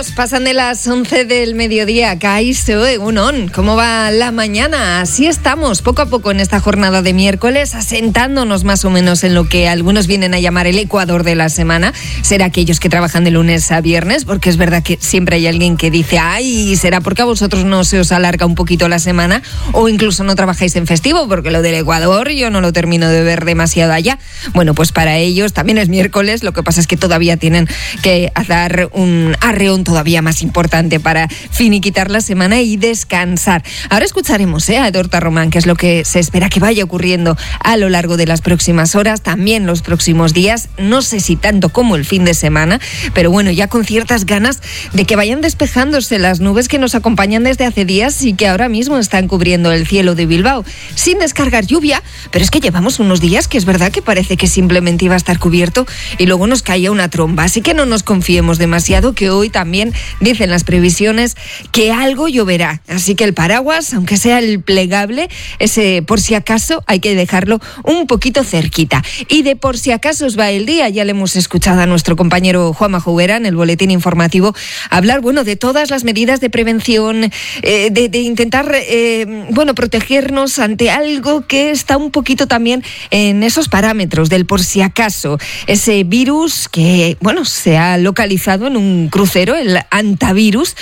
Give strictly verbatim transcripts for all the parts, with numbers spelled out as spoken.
Minutos pasan de las once del mediodía. Kaixo egunon, ¿cómo va la mañana? Así estamos, poco a poco en esta jornada de miércoles, asentándonos más o menos en lo que algunos vienen a llamar el Ecuador de la semana. Será aquellos que trabajan de lunes a viernes, porque es verdad que siempre hay alguien que dice, ay, será porque a vosotros no se os alarga un poquito la semana, o incluso no trabajáis en festivo, porque lo del Ecuador yo no lo termino de ver demasiado allá. Bueno, pues para ellos también es miércoles, lo que pasa es que todavía tienen que dar un arreón todavía más importante para finiquitar la semana y descansar. Ahora escucharemos ¿eh? a Edorta Román, que es lo que se espera que vaya ocurriendo a lo largo de las próximas horas, también los próximos días, no sé si tanto como el fin de semana, pero bueno, ya con ciertas ganas de que vayan despejándose las nubes que nos acompañan desde hace días y que ahora mismo están cubriendo el cielo de Bilbao, sin descargar lluvia, pero es que llevamos unos días que es verdad que parece que simplemente iba a estar cubierto y luego nos caía una tromba, así que no nos confiemos demasiado, que hoy también dicen las previsiones que algo lloverá, así que el paraguas, aunque sea el plegable, ese por si acaso hay que dejarlo un poquito cerquita. Y de por si acaso os va el día, ya le hemos escuchado a nuestro compañero Juanma Joguera en el boletín informativo hablar, bueno, de todas las medidas de prevención, eh, de, de intentar, eh, bueno, protegernos ante algo que está un poquito también en esos parámetros del por si acaso, ese virus que, bueno, se ha localizado en un crucero, el Antavirus,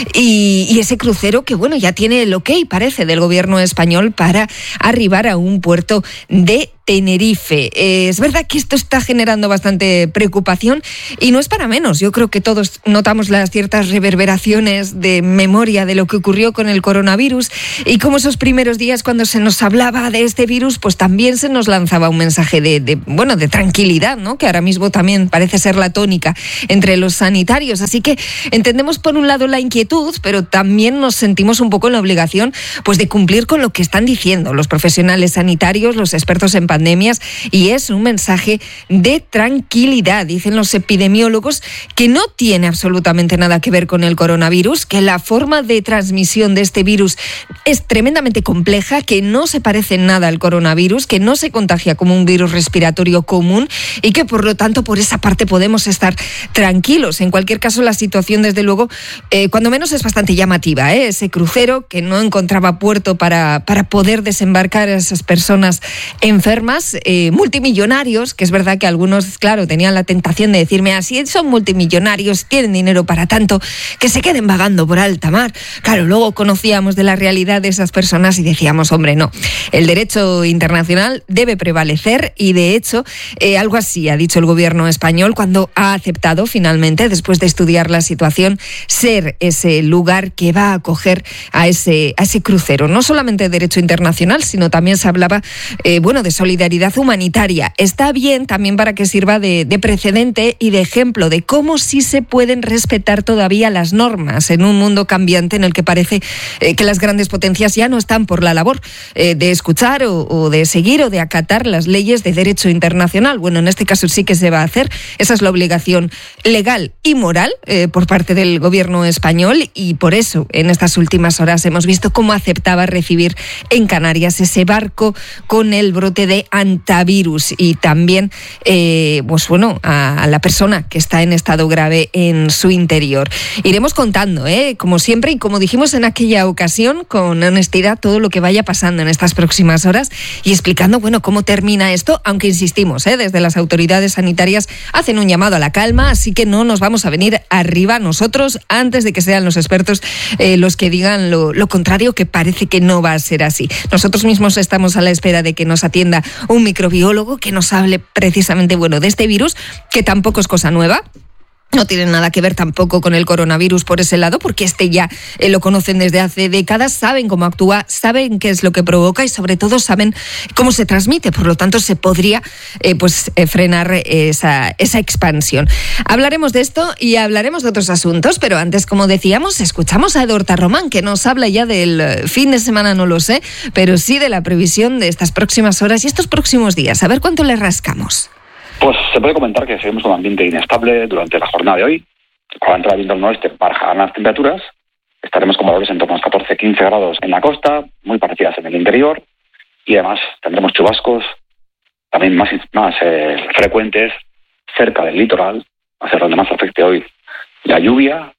y, y ese crucero que, bueno, ya tiene el ok, parece, del gobierno español para arribar a un puerto de Tenerife. Eh, es verdad que esto está generando bastante preocupación y no es para menos. Yo creo que todos notamos las ciertas reverberaciones de memoria de lo que ocurrió con el coronavirus y como esos primeros días cuando se nos hablaba de este virus, pues también se nos lanzaba un mensaje de, de bueno, de tranquilidad, ¿no? Que ahora mismo también parece ser la tónica entre los sanitarios. Así que entendemos por un lado la inquietud, pero también nos sentimos un poco en la obligación pues de cumplir con lo que están diciendo los profesionales sanitarios, los expertos en pandemias, y es un mensaje de tranquilidad. Dicen los epidemiólogos que no tiene absolutamente nada que ver con el coronavirus, que la forma de transmisión de este virus es tremendamente compleja, que no se parece en nada al coronavirus, que no se contagia como un virus respiratorio común y que por lo tanto por esa parte podemos estar tranquilos. En cualquier caso, la situación desde luego, eh, cuando menos es bastante llamativa, ¿eh? Ese crucero que no encontraba puerto para, para poder desembarcar a esas personas enfermas, Eh, multimillonarios, que es verdad que algunos, claro, tenían la tentación de decirme así, son multimillonarios, tienen dinero para tanto, que se queden vagando por alta mar. Claro, luego conocíamos de la realidad de esas personas y decíamos, hombre, no, el derecho internacional debe prevalecer y de hecho, eh, algo así ha dicho el gobierno español cuando ha aceptado finalmente, después de estudiar la situación, ser ese lugar que va a acoger a ese, a ese crucero. No solamente derecho internacional, sino también se hablaba, eh, bueno, de solidaridad solidaridad humanitaria. Está bien también para que sirva de, de precedente y de ejemplo de cómo sí se pueden respetar todavía las normas en un mundo cambiante en el que parece eh, que las grandes potencias ya no están por la labor eh, de escuchar o, o de seguir o de acatar las leyes de derecho internacional. Bueno, en este caso sí que se va a hacer. Esa es la obligación legal y moral eh, por parte del gobierno español y por eso en estas últimas horas hemos visto cómo aceptaba recibir en Canarias ese barco con el brote de Antavirus y también eh, pues bueno, a, a la persona que está en estado grave en su interior. Iremos contando, ¿eh? como siempre y como dijimos en aquella ocasión, con honestidad todo lo que vaya pasando en estas próximas horas y explicando, bueno, cómo termina esto, aunque insistimos, ¿eh? desde las autoridades sanitarias hacen un llamado a la calma, así que no nos vamos a venir arriba nosotros antes de que sean los expertos eh, los que digan lo, lo contrario, que parece que no va a ser así. Nosotros mismos estamos a la espera de que nos atienda un microbiólogo que nos hable precisamente, bueno, de este virus, que tampoco es cosa nueva. No tiene nada que ver tampoco con el coronavirus por ese lado, porque este ya eh, lo conocen desde hace décadas, saben cómo actúa, saben qué es lo que provoca y sobre todo saben cómo se transmite. Por lo tanto, se podría eh, pues eh, frenar esa, esa expansión. Hablaremos de esto y hablaremos de otros asuntos, pero antes, como decíamos, escuchamos a Edorta Román, que nos habla ya del fin de semana, no lo sé, pero sí de la previsión de estas próximas horas y estos próximos días. A ver cuánto le rascamos. Pues se puede comentar que seguimos con un ambiente inestable durante la jornada de hoy. Con la entrada del viento del noroeste bajarán las temperaturas. Estaremos con valores en torno a los catorce a quince grados en la costa, muy parecidas en el interior. Y además tendremos chubascos también más, más eh, frecuentes cerca del litoral, va a ser donde más afecte hoy la lluvia,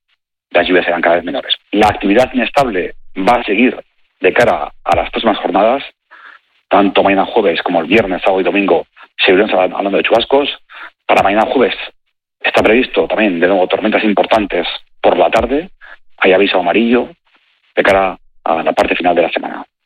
las lluvias serán cada vez menores. La actividad inestable va a seguir de cara a las próximas jornadas. Tanto mañana jueves como el viernes, sábado y domingo seguiremos hablando de chubascos. Para mañana jueves está previsto también de nuevo tormentas importantes por la tarde. Hay aviso amarillo de cara a la parte final de la semana.